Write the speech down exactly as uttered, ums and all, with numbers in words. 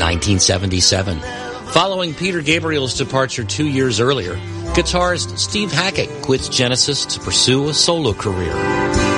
nineteen seventy-seven. Following Peter Gabriel's departure two years earlier, guitarist Steve Hackett quits Genesis to pursue a solo career.